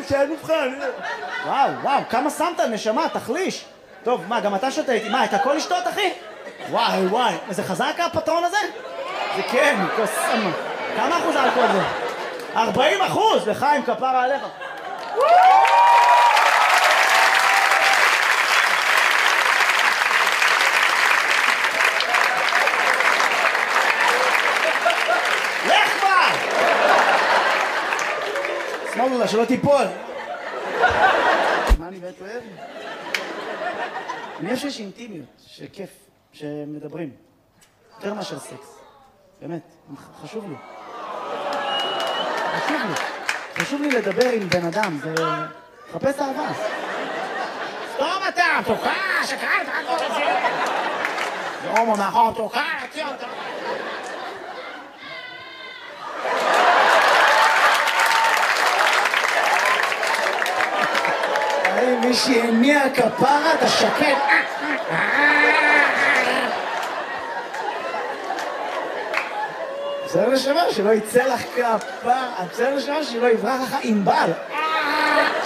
שאין מבחן. וואו, וואו, כמה שמת, נשמה, תחליש. טוב, מה, גם אתה שותה איתי? מה, את הכל לשתות, אחי? וואי, וואי, זה חזק הפטרון הזה? זה כן, קוסם. כמה אחוז אלכוהול זה? 40%! לחיים, כפרה עליך. לך כבר! שמאלו לה, שלא תיפול. מה אני באמת אוהב? אני חושב שיש אינטימיות, שכיף, שמדברים. יותר מאשר סקס. באמת, חשוב לי. חשוב לי. חשוב לי לדבר עם בן אדם, זה... חפש אהבה. סתום אתה, תוקע, שקראת הכל הזה. זה הומו מאחור, תוקע, תציע אותה. מי שהניע כפרה, אתה שקט. בסדר לשמה, שלא יצא לך כפרה. בסדר לשמה, שלא יברח לך עם בל.